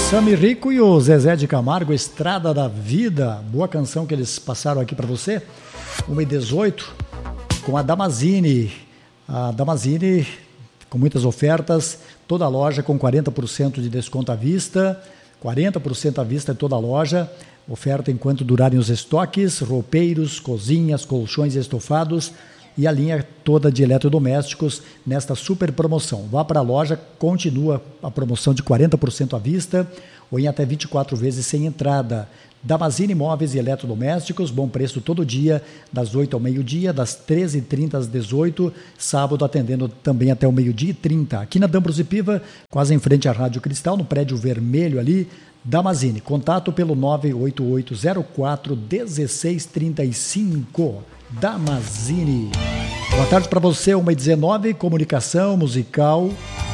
Sami Rico e o Zezé de Camargo, Estrada da Vida, boa canção que eles passaram aqui para você. 1h18 com a Damasini. A Damasini com muitas ofertas, toda a loja com 40% de desconto à vista, 40% à vista em toda a loja, oferta enquanto durarem os estoques, roupeiros, cozinhas, colchões e estofados e a linha toda de eletrodomésticos nesta super promoção. Vá para a loja, continua a promoção de 40% à vista ou em até 24 vezes sem entrada. Damasini Móveis e Eletrodomésticos, bom preço todo dia, das 8 ao meio-dia, das 13h30 às 18h, sábado atendendo também até o meio-dia e 30. Aqui na D'Ambrosio Piva, quase em frente à Rádio Cristal, no prédio vermelho ali, Damasini. Contato pelo 98804-1635. Damasini. Boa tarde para você, 1h19, comunicação musical.